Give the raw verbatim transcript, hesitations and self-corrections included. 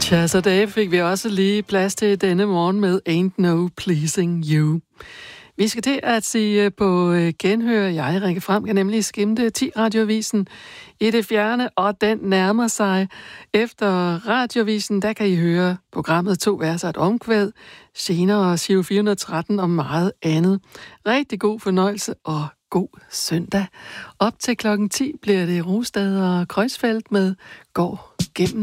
Tja, så det fik vi også lige plads til denne morgen med Ain't No Pleasing You. Vi skal til at sige på genhør. Jeg, Rikke Frem, kan nemlig skimte ti radioavisen i det fjerne, og den nærmer sig. Efter radioavisen, der kan I høre programmet To Vers og et omkvæd, senere Giro fire hundrede og tretten og meget andet. Rigtig god fornøjelse og god søndag. Op til klokken ti bliver det Rostad og Kreuzfeldt med Går gennem